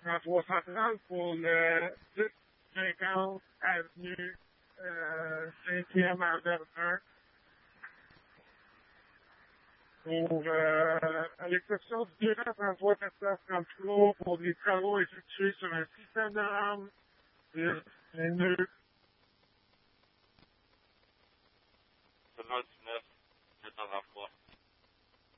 François Central pour le 1050 avenue 5e Anvergin. Pour, à l'exception du terrain François 433 pour des travaux effectués sur un système de rames, les nœuds. Seulement 19, 7 novembre.